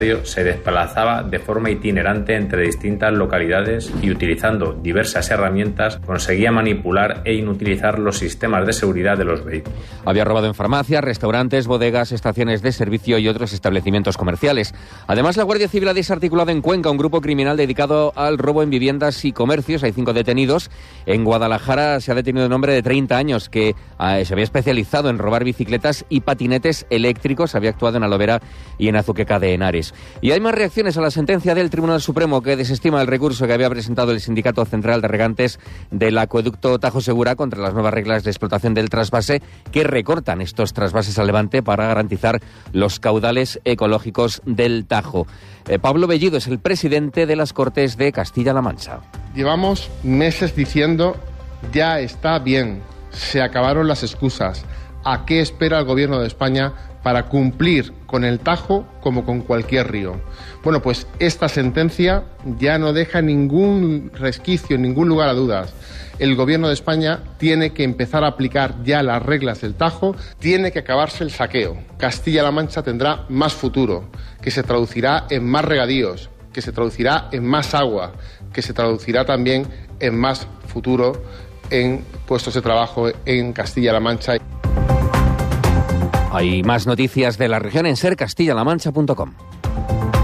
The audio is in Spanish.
se desplazaba de forma itinerante entre distintas localidades y, utilizando diversas herramientas, conseguía manipular e inutilizar los sistemas de seguridad de los vehículos. Había robado en farmacias, restaurantes, bodegas, estaciones de servicio y otros establecimientos comerciales. Además, la Guardia Civil ha desarticulado en Cuenca un grupo criminal dedicado al robo en viviendas y comercios. Hay 5 detenidos. En Guadalajara se ha detenido un hombre de 30 años que se había especializado en robar bicicletas y patinetes eléctricos. Había actuado en Alovera y en Azuqueca de Henares. Y hay más reacciones a la sentencia del Tribunal Supremo, que desestima el recurso que había presentado el Sindicato Central de Regantes del Acueducto Tajo Segura contra las nuevas reglas de explotación del trasvase, que recortan estos trasvases al Levante para garantizar los caudales ecológicos del Tajo. Pablo Bellido es el presidente de las Cortes de Castilla-La Mancha. Llevamos meses diciendo, ya está bien, se acabaron las excusas. ¿A qué espera el Gobierno de España para cumplir con el Tajo como con cualquier río? Bueno, pues esta sentencia ya no deja ningún resquicio, ningún lugar a dudas. El Gobierno de España tiene que empezar a aplicar ya las reglas del Tajo, tiene que acabarse el saqueo. Castilla-La Mancha tendrá más futuro, que se traducirá en más regadíos, que se traducirá en más agua, que se traducirá también en más futuro en puestos de trabajo en Castilla-La Mancha. Hay más noticias de la región en sercastillalamancha.com.